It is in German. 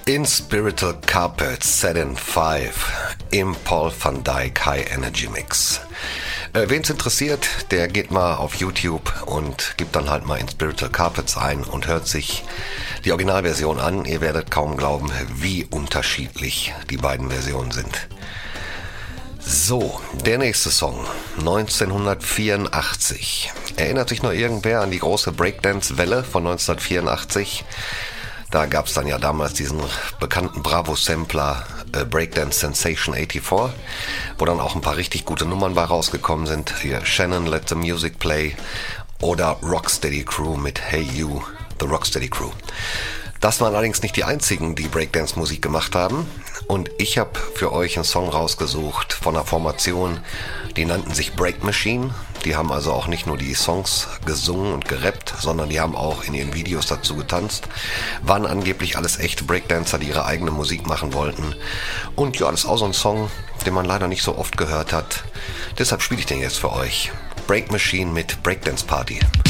In Spiritual Carpets, Set in 5, im Paul van Dyk High Energy Mix. Wen es interessiert, der geht mal auf YouTube und gibt dann halt mal in Spiritual Carpets ein und hört sich die Originalversion an. Ihr werdet kaum glauben, wie unterschiedlich die beiden Versionen sind. So, der nächste Song, 1984. Erinnert sich noch irgendwer an die große Breakdance-Welle von 1984? Da gab es dann ja damals diesen bekannten Bravo-Sampler Breakdance Sensation 84, wo dann auch ein paar richtig gute Nummern bei rausgekommen sind. Hier Shannon, Let the Music Play oder Rocksteady Crew mit Hey You, The Rocksteady Crew. Das waren allerdings nicht die einzigen, die Breakdance-Musik gemacht haben. Und ich habe für euch einen Song rausgesucht von einer Formation, die nannten sich Break Machine. Die haben also auch nicht nur die Songs gesungen und gerappt, sondern die haben auch in ihren Videos dazu getanzt. Waren angeblich alles echte Breakdancer, die ihre eigene Musik machen wollten. Und ja, das ist auch so ein Song, den man leider nicht so oft gehört hat. Deshalb spiele ich den jetzt für euch. Break Machine mit Breakdance Party.